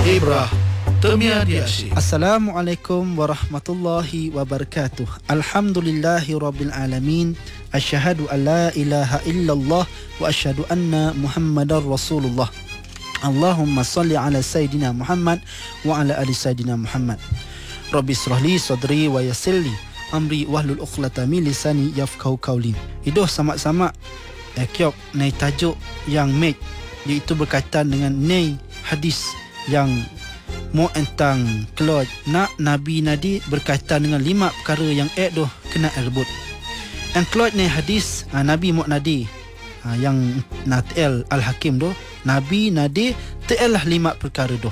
Ibrah Temia Diasyik. Assalamualaikum warahmatullahi wabarakatuh. Alhamdulillahi rabbil alamin. Asyhadu an la ilaha illallah wa asyhadu anna Muhammadar Rasulullah. Allahumma salli ala Sayyidina Muhammad wa ala ali Sayyidina Muhammad. Rabbi israhli sadri wa yassirli amri wahlul 'uqdatam min lisani yafqahu qawli. Idoh sama-sama kiok nai tajuk yang mek, iaitu berkaitan dengan nai hadis yang mo entang keloj nak Nabi Nadi berkaitan dengan 5 perkara yang doh kena erbut. Yang keloj ni hadis Nabi mo Nadi yang natel Al-Hakim doh, Nabi Nadi telah 5 perkara doh.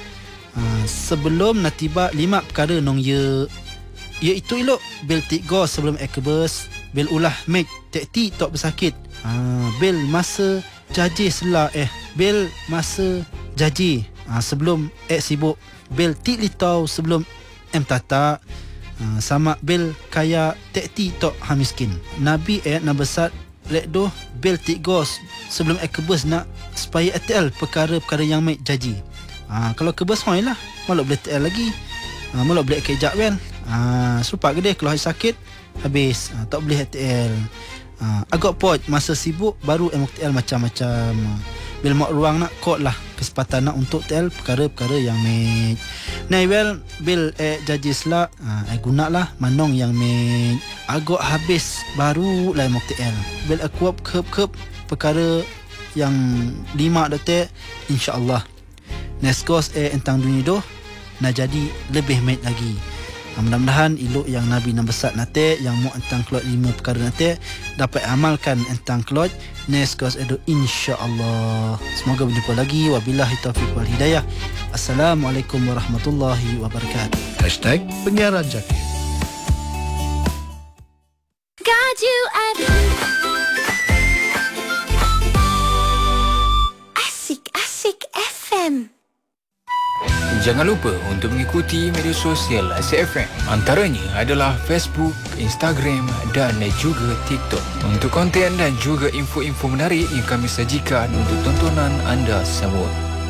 Sebelum natiba 5 perkara nong iaitu ilok bel tiga sebelum kebes, bel ulah mek tekti tok bersakit, bel masa jaji sela bel masa jaji sebelum sibuk, bel tik litau sebelum tata, sama bel kaya tekti tok miskin. Nabi nak besar lek doh bel tiga sebelum kebes nak supaya atel perkara-perkara yang mek jaji. Kalau kebes hoi lah malah boleh TL lagi, malah boleh kejak wel. Serupa gede kalau hari sakit habis tak boleh TL. Agak pot masa sibuk baru MTL macam-macam. Bil mak ruang nak kot lah kesempatan nak untuk TL perkara-perkara yang mek. Nai well bil jaji selak guna lah manong yang mek. Agak habis baru lah MTL. Bil akuap kep perkara yang 5 detik insya-Allah. Neskos entang dunia doh nak jadi lebih mek lagi. Mudah-mudahan ilok yang Nabi nak besar nate yang mau entang kelot 5 perkara nate dapat amalkan entang kelot neskos edo insya-Allah. Semoga berjumpa lagi. Wabillahi taufiq wal hidayah. Assalamualaikum warahmatullahi wabarakatuh. #penyiaran Jakir. Got you at Asik FM. Jangan lupa untuk mengikuti media sosial Asik FM. Antaranya adalah Facebook, Instagram dan juga TikTok. Untuk konten dan juga info-info menarik yang kami sajikan untuk tontonan anda semua.